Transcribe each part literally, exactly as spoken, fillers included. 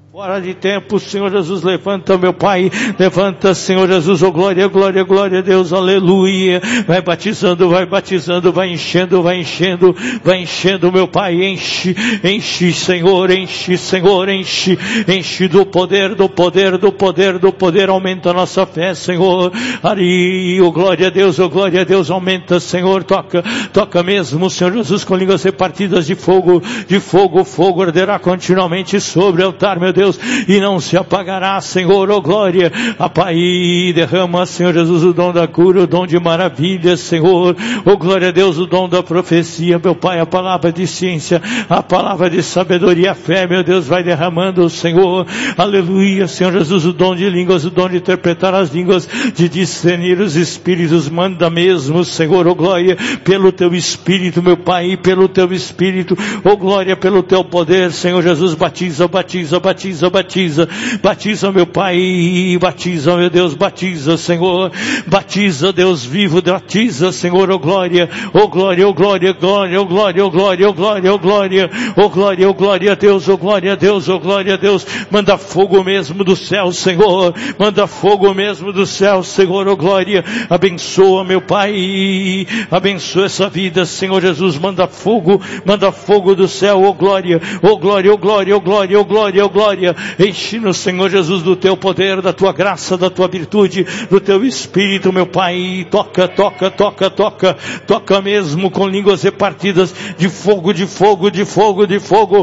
Fora de tempo, Senhor Jesus, levanta, meu Pai, levanta, Senhor Jesus, oh glória, glória, glória a Deus, aleluia, vai batizando, vai batizando, vai enchendo, vai enchendo, vai enchendo, meu Pai, enche, enche, Senhor, enche, Senhor, enche, enche do poder, do poder, do poder, do poder, aumenta a nossa fé, Senhor, ali, oh glória a Deus, oh glória a Deus, aumenta, Senhor, toca, toca mesmo, Senhor Jesus, com línguas repartidas de fogo, de fogo, fogo arderá continuamente sobre o altar, meu Deus, Deus, e não se apagará, Senhor, oh glória, a Pai, derrama, Senhor Jesus, o dom da cura, o dom de maravilha, Senhor, oh glória a Deus, o dom da profecia, meu Pai, a palavra de ciência, a palavra de sabedoria, a fé, meu Deus, vai derramando, Senhor, aleluia, Senhor Jesus, o dom de línguas, o dom de interpretar as línguas, de discernir os espíritos, manda mesmo, Senhor, oh glória, pelo teu Espírito, meu Pai, pelo teu Espírito, oh glória, pelo teu poder, Senhor Jesus, batiza, batiza, batiza, Batiza, batiza, batiza, meu Pai, batiza, meu Deus, batiza, Senhor, batiza, Deus vivo, batiza, Senhor, oh glória, oh glória, oh glória, glória, oh glória, oh glória, oh glória, oh glória, oh glória, oh glória a Deus, oh glória a Deus, oh glória a Deus, manda fogo mesmo do céu, Senhor, manda fogo mesmo do céu, Senhor, oh glória, abençoa, meu Pai, abençoa essa vida, Senhor Jesus, manda fogo, manda fogo do céu, oh glória, oh glória, oh glória, oh glória, oh glória, oh glória, enche-nos, Senhor Jesus, do teu poder, da tua graça, da tua virtude, do teu Espírito, meu Pai, toca, toca, toca, toca, toca mesmo com línguas repartidas de fogo, de fogo, de fogo, de fogo.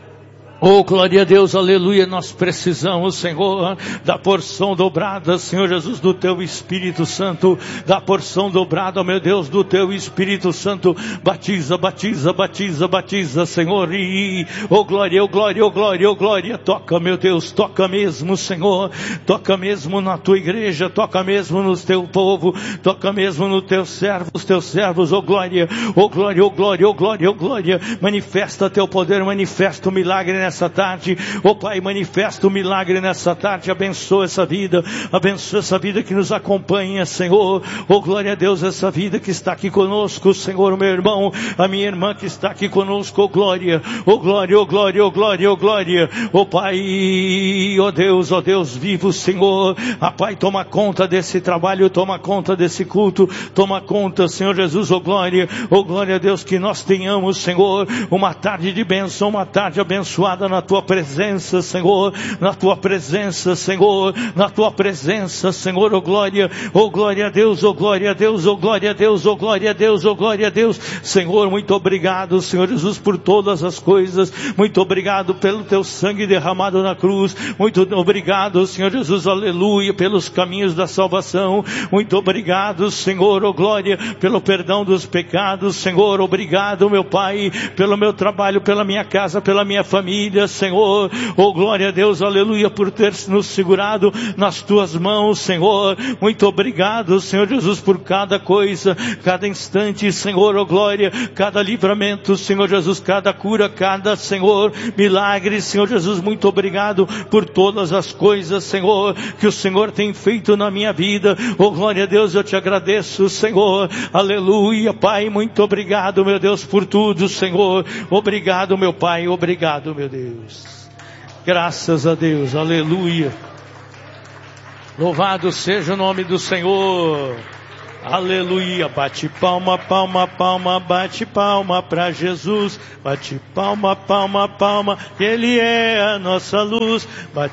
Oh, glória a Deus, aleluia, nós precisamos, Senhor, da porção dobrada, Senhor Jesus, do teu Espírito Santo, da porção dobrada, meu Deus, do teu Espírito Santo, batiza, batiza, batiza, batiza, Senhor, e, oh glória, oh glória, oh glória, oh glória, toca, meu Deus, toca mesmo, Senhor, toca mesmo na tua igreja, toca mesmo no teu povo, toca mesmo no teus servos, teus servos, oh glória, oh glória, oh glória, oh glória, oh glória, manifesta teu poder, manifesta o milagre nessa nessa tarde, oh Pai, manifesta o milagre nessa tarde, abençoa essa vida, abençoa essa vida que nos acompanha, Senhor, oh glória a Deus, essa vida que está aqui conosco, Senhor, meu irmão, a minha irmã que está aqui conosco, oh glória, oh glória, oh glória, oh glória, oh glória, oh Pai, oh Deus, oh Deus vivo, Senhor, ah Pai, toma conta desse trabalho, toma conta desse culto, toma conta, Senhor Jesus, oh glória, oh glória a Deus, que nós tenhamos, Senhor, uma tarde de bênção, uma tarde abençoada na tua presença, Senhor, na tua presença, Senhor, na tua presença, Senhor, oh glória, oh glória a Deus, oh glória a Deus, oh glória a Deus, oh glória a Deus, oh glória a Deus, Senhor, muito obrigado, Senhor Jesus, por todas as coisas, muito obrigado pelo teu sangue derramado na cruz, muito obrigado, Senhor Jesus, aleluia, pelos caminhos da salvação, muito obrigado, Senhor, oh glória, pelo perdão dos pecados, Senhor, obrigado, meu Pai, pelo meu trabalho, pela minha casa, pela minha família, Senhor, oh glória a Deus, aleluia, por ter nos segurado nas tuas mãos, Senhor, muito obrigado, Senhor Jesus, por cada coisa, cada instante, Senhor, oh glória, cada livramento, Senhor Jesus, cada cura, cada, Senhor, milagre, Senhor Jesus, muito obrigado por todas as coisas, Senhor, que o Senhor tem feito na minha vida, oh glória a Deus, eu te agradeço, Senhor, aleluia, Pai, muito obrigado, meu Deus, por tudo, Senhor, obrigado, meu Pai, obrigado, meu Deus. Deus, graças a Deus, aleluia, louvado seja o nome do Senhor, aleluia, bate palma, palma, palma, bate palma para Jesus, bate palma, palma, palma, Ele é a nossa luz, bate